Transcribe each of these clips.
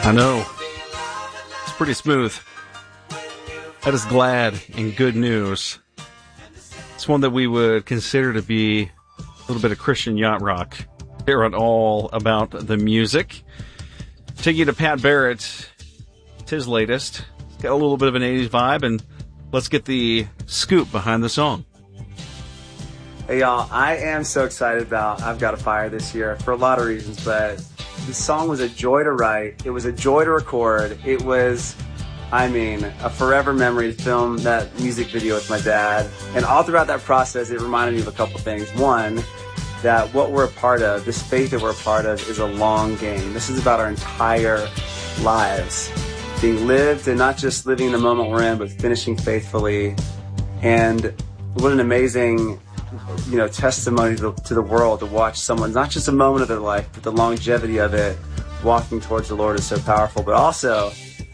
I know. It's pretty smooth. That is Glad and Good News. It's one that we would consider to be a little bit of Christian yacht rock. Here on All About the Music. Take you to Pat Barrett. It's his latest. It's got a little bit of an 80s vibe, and let's get the scoop behind the song. Hey y'all, I am so excited about I've Got a Fire this year for a lot of reasons, but the song was a joy to write. It was a joy to record. It was, a forever memory to film that music video with my dad. And all throughout that process, it reminded me of a couple things. One, that what we're a part of, this faith that we're a part of, is a long game. This is about our entire lives being lived, and not just living the moment we're in, but finishing faithfully. And what an amazing testimony to the world to watch someone, not just a moment of their life, but the longevity of it, walking towards the Lord is so powerful. But also,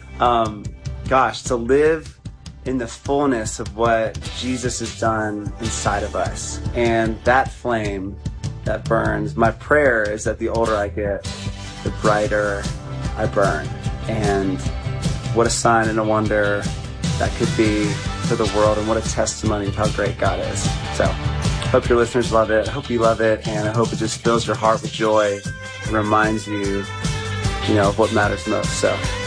to live in the fullness of what Jesus has done inside of us. And that flame that burns, my prayer is that the older I get, the brighter I burn. And what a sign and a wonder that could be for the world, and what a testimony of how great God is. So, hope your listeners love it. I hope you love it, and I hope it just fills your heart with joy and reminds you, of what matters most. So